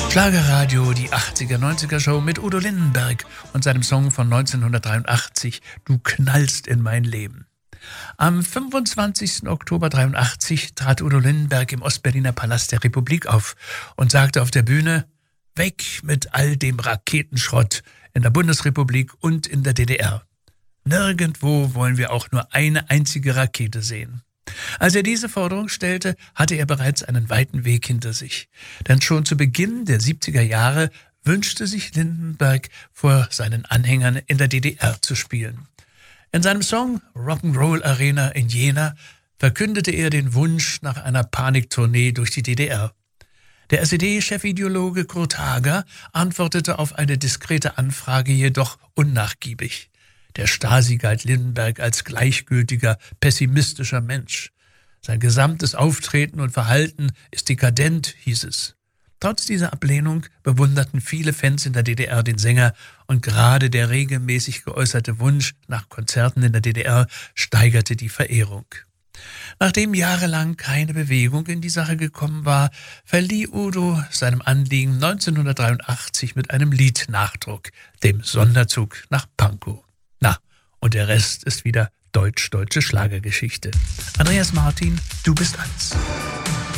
Schlagerradio, die 80er-90er-Show mit Udo Lindenberg und seinem Song von 1983, Du knallst in mein Leben. Am 25. Oktober 1983 trat Udo Lindenberg im Ostberliner Palast der Republik auf und sagte auf der Bühne: Weg mit all dem Raketenschrott in der Bundesrepublik und in der DDR. Nirgendwo wollen wir auch nur eine einzige Rakete sehen. Als er diese Forderung stellte, hatte er bereits einen weiten Weg hinter sich. Denn schon zu Beginn der 70er Jahre wünschte sich Lindenberg, vor seinen Anhängern in der DDR zu spielen. In seinem Song Rock'n'Roll Arena in Jena verkündete er den Wunsch nach einer Paniktournee durch die DDR. Der SED-Chefideologe Kurt Hager antwortete auf eine diskrete Anfrage jedoch unnachgiebig. Der Stasi galt Lindenberg als gleichgültiger, pessimistischer Mensch. Sein gesamtes Auftreten und Verhalten ist dekadent, hieß es. Trotz dieser Ablehnung bewunderten viele Fans in der DDR den Sänger und gerade der regelmäßig geäußerte Wunsch nach Konzerten in der DDR steigerte die Verehrung. Nachdem jahrelang keine Bewegung in die Sache gekommen war, verlieh Udo seinem Anliegen 1983 mit einem Lied Nachdruck, dem Sonderzug nach Pankow. Na, und der Rest ist wieder deutsche Schlagergeschichte. Andreas Martin, du bist eins.